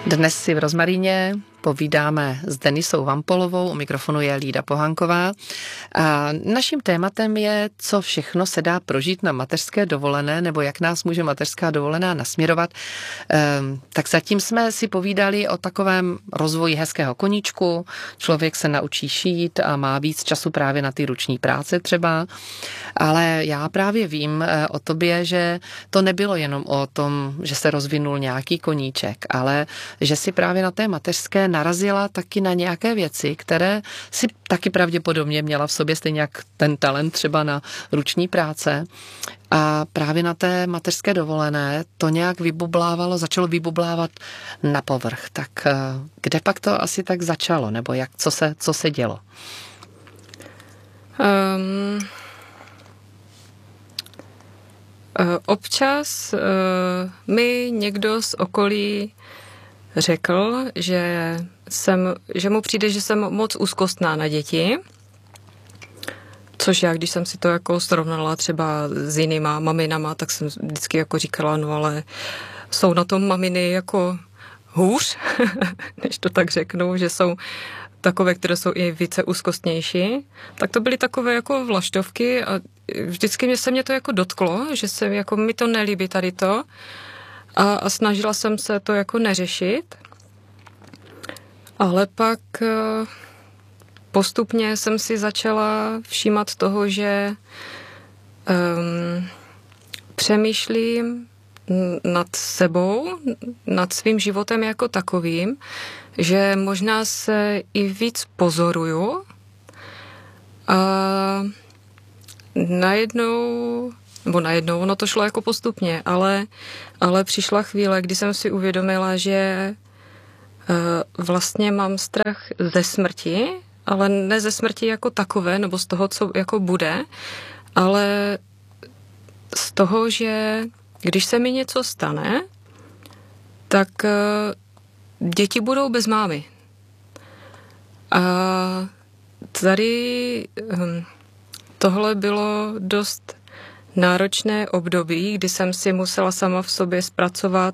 Dnes si v Rozmaríně povídáme s Denisou Vampolovou, u mikrofonu je Lída Pohanková. A naším tématem je, co všechno se dá prožít na mateřské dovolené, nebo jak nás může mateřská dovolená nasměrovat. Tak zatím jsme si povídali o takovém rozvoji hezkého koníčku. Člověk se naučí šít a má víc času právě na ty ruční práce třeba. Ale já právě vím o tobě, že to nebylo jenom o tom, že se rozvinul nějaký koníček, ale že si právě na té mateřské narazila taky na nějaké věci, které si taky pravděpodobně měla v sobě, stejně jak ten talent třeba na ruční práce. A právě na té mateřské dovolené to nějak začalo vybublávat na povrch. Tak kde pak to asi tak začalo? Nebo co se dělo? Občas mi někdo z okolí řekl, že mu přijde, že jsem moc úzkostná na děti, což já, když jsem si to jako srovnala třeba s jinýma maminama, tak jsem vždycky jako říkala, no ale jsou na tom maminy jako hůř, než to tak řeknu, že jsou takové, které jsou i více úzkostnější. Tak to byly takové jako vlaštovky a vždycky se mě to jako dotklo, že se jako mi to nelíbí tady to a snažila jsem se to jako neřešit. Ale pak postupně jsem si začala všímat toho, že přemýšlím nad sebou, nad svým životem jako takovým, že možná se i víc pozoruju a najednou, ono to šlo jako postupně, ale přišla chvíle, kdy jsem si uvědomila, že vlastně mám strach ze smrti, ale ne ze smrti jako takové, nebo z toho, co jako bude, ale z toho, že když se mi něco stane, tak děti budou bez mámy. A tady tohle bylo dost náročné období, kdy jsem si musela sama v sobě zpracovat,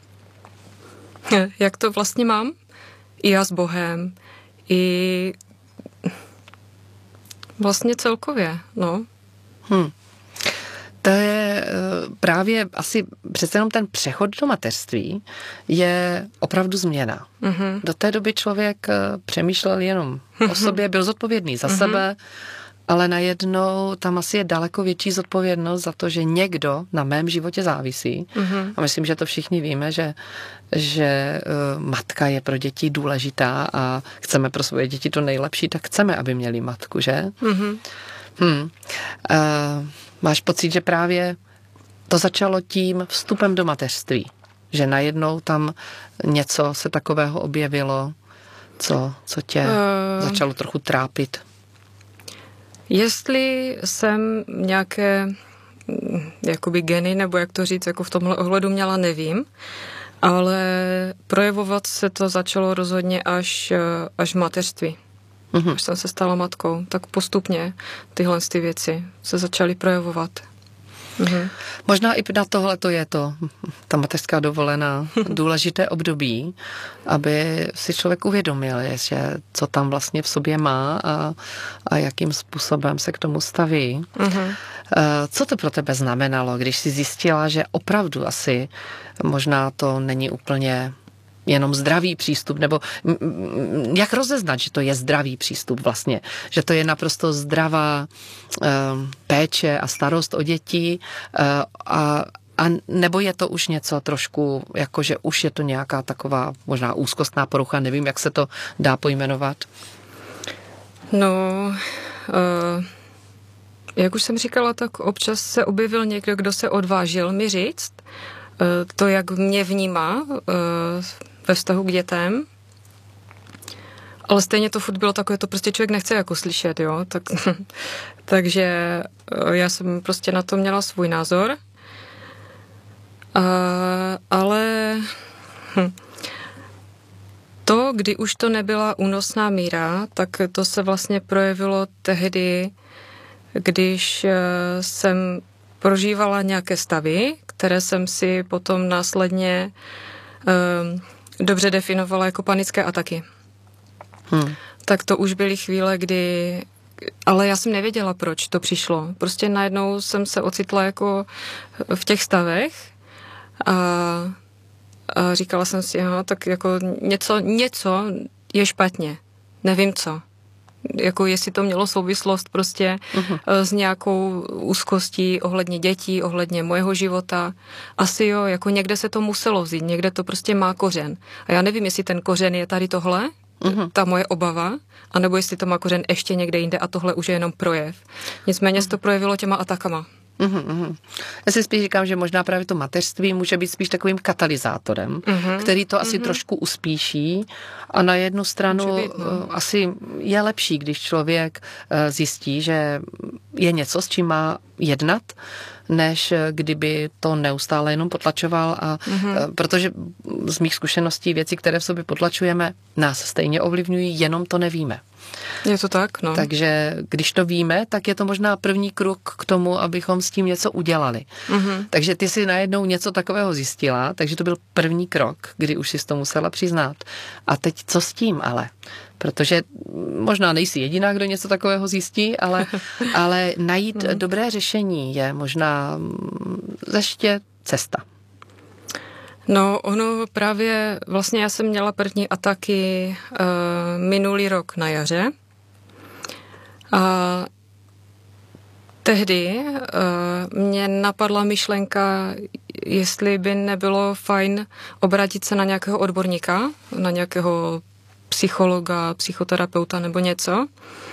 jak to vlastně mám, i já s Bohem, i vlastně celkově, no. To je právě asi přece jenom ten přechod do mateřství je opravdu změna. Mm-hmm. Do té doby člověk přemýšlel jenom o sobě, byl zodpovědný za sebe, ale najednou tam asi je daleko větší zodpovědnost za to, že někdo na mém životě závisí. Mm-hmm. A myslím, že to všichni víme, že matka je pro děti důležitá a chceme pro svoje děti to nejlepší, tak chceme, aby měli matku, že? Mm-hmm. Máš pocit, že právě to začalo tím vstupem do mateřství? Že najednou tam něco se takového objevilo, co tě začalo trochu trápit? Jestli jsem nějaké jakoby geny, nebo jak to říct, jako v tomhle ohledu měla, nevím, ale projevovat se to začalo rozhodně až v mateřství. Až jsem se stala matkou, tak postupně tyhle ty věci se začaly projevovat. Možná i na tohle to je ta mateřská dovolená důležité období, aby si člověk uvědomil, že co tam vlastně v sobě má a jakým způsobem se k tomu staví. Co to pro tebe znamenalo, když jsi zjistila, že opravdu asi možná to není úplně jenom zdravý přístup, nebo jak rozeznat, že to je zdravý přístup vlastně, že to je naprosto zdravá péče a starost o děti a nebo je to už něco trošku, jakože už je to nějaká taková možná úzkostná porucha, nevím, jak se to dá pojmenovat. No, jak už jsem říkala, tak občas se objevil někdo, kdo se odvážil mi říct to, jak mě vnímá ve vztahu k dětem. Ale stejně to furt bylo takové, to prostě člověk nechce jako slyšet, jo. Takže já jsem prostě na to měla svůj názor. Ale to, kdy už to nebyla únosná míra, tak to se vlastně projevilo tehdy, když jsem prožívala nějaké stavy, které jsem si potom následně dobře definovala jako panické ataky. Tak to už byly chvíle, kdy... Ale já jsem nevěděla, proč to přišlo. Prostě najednou jsem se ocitla jako v těch stavech a říkala jsem si, aha, tak jako něco je špatně. Nevím co. Jako jestli to mělo souvislost prostě s nějakou úzkostí ohledně dětí, ohledně mojeho života. Asi jo, jako někde se to muselo vzít, někde to prostě má kořen. A já nevím, jestli ten kořen je tady tohle, ta moje obava, anebo jestli to má kořen ještě někde jinde a tohle už je jenom projev. Nicméně se to projevilo těma atakama. Já si spíš říkám, že možná právě to mateřství může být spíš takovým katalyzátorem, který to asi trošku uspíší a na jednu stranu asi je lepší, když člověk zjistí, že je něco, s čím má jednat, než kdyby to neustále jenom potlačoval a protože z mých zkušeností věci, které v sobě potlačujeme, nás stejně ovlivňují, jenom to nevíme. Je to tak, no. Takže když to víme, tak je to možná první krok k tomu, abychom s tím něco udělali. Takže ty si najednou něco takového zjistila, takže to byl první krok, kdy už si to musela přiznat. A teď co s tím ale? Protože možná nejsi jediná, kdo něco takového zjistí, ale najít dobré řešení je možná ještě cesta. No, ono právě, vlastně já jsem měla první ataky minulý rok na jaře a tehdy mě napadla myšlenka, jestli by nebylo fajn obrátit se na nějakého odborníka, na nějakého psychologa, psychoterapeuta nebo něco.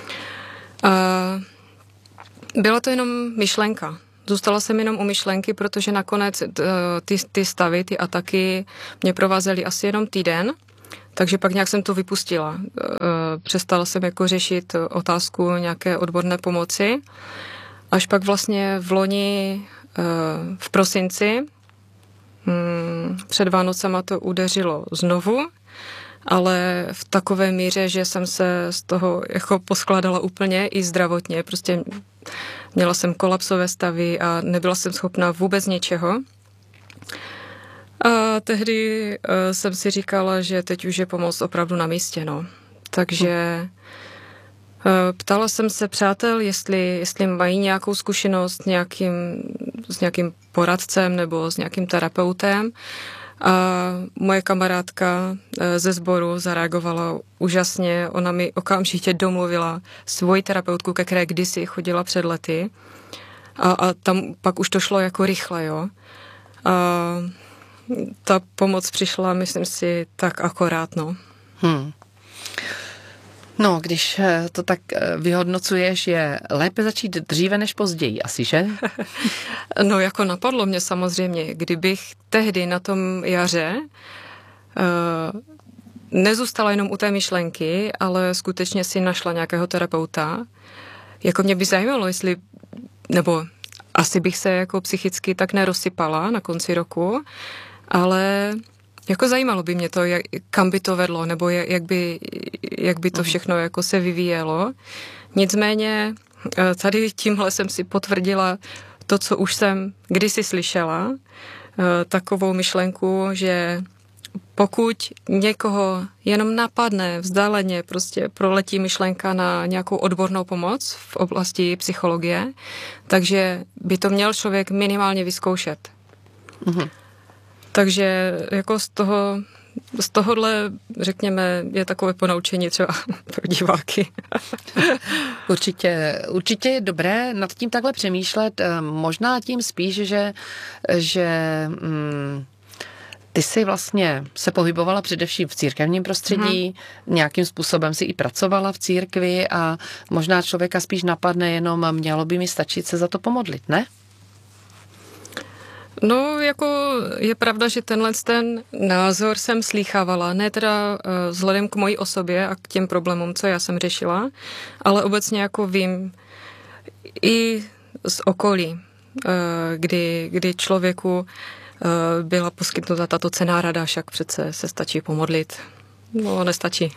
Byla to jenom myšlenka. Zůstala jsem jenom u myšlenky, protože nakonec ty stavy, ty ataky mě provázely asi jenom týden, takže pak nějak jsem to vypustila. Přestala jsem jako řešit otázku nějaké odborné pomoci. Až pak vlastně v loni v prosinci před Vánocema to udeřilo znovu, ale v takové míře, že jsem se z toho jako poskládala úplně i zdravotně. Prostě měla jsem kolapsové stavy a nebyla jsem schopná vůbec ničeho. A tehdy jsem si říkala, že teď už je pomoc opravdu na místě, no. Takže ptala jsem se přátel, jestli mají nějakou zkušenost s nějakým poradcem nebo s nějakým terapeutem. A moje kamarádka ze sboru zareagovala úžasně. Ona mi okamžitě domluvila svoji terapeutku, ke které kdysi chodila před lety. A tam pak už to šlo jako rychle, jo. A ta pomoc přišla, myslím si, tak akorát, no. No, když to tak vyhodnocuješ, je lépe začít dříve než později, asi, že? No, jako napadlo mě samozřejmě, kdybych tehdy na tom jaře nezůstala jenom u té myšlenky, ale skutečně si našla nějakého terapeuta. Jako mě by zajímalo, nebo asi bych se jako psychicky tak nerozsypala na konci roku, ale jako zajímalo by mě to, kam by to vedlo, nebo jak by to všechno jako se vyvíjelo. Nicméně tady tímhle jsem si potvrdila to, co už jsem kdysi slyšela, takovou myšlenku, že pokud někoho jenom napadne vzdáleně, prostě proletí myšlenka na nějakou odbornou pomoc v oblasti psychologie, takže by to měl člověk minimálně vyzkoušet. Takže jako z tohohle, řekněme, je takové ponaučení třeba pro diváky. Určitě je dobré nad tím takhle přemýšlet, možná tím spíš, že ty jsi vlastně se pohybovala především v církevním prostředí, nějakým způsobem si i pracovala v církvi a možná člověka spíš napadne jenom, mělo by mi stačit se za to pomodlit, ne? No, jako je pravda, že ten názor jsem slýchávala, ne teda vzhledem k mojí osobě a k těm problémům, co já jsem řešila, ale obecně jako vím i z okolí, kdy člověku byla poskytnuta tato cenná rada, však přece se stačí pomodlit. No, nestačí.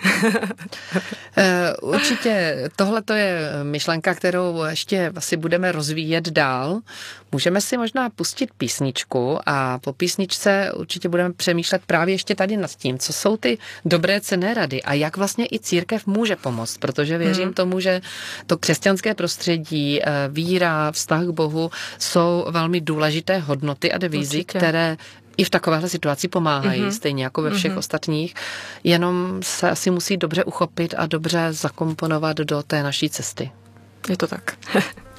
Určitě tohle to je myšlenka, kterou ještě asi budeme rozvíjet dál. Můžeme si možná pustit písničku a po písničce určitě budeme přemýšlet právě ještě tady nad tím, co jsou ty dobré cenné rady a jak vlastně i církev může pomoct, protože věřím tomu, že to křesťanské prostředí, víra, vztah k Bohu jsou velmi důležité hodnoty a devízy, které i v takovéhle situaci pomáhají, stejně jako ve všech ostatních, jenom se asi musí dobře uchopit a dobře zakomponovat do té naší cesty. Je to tak.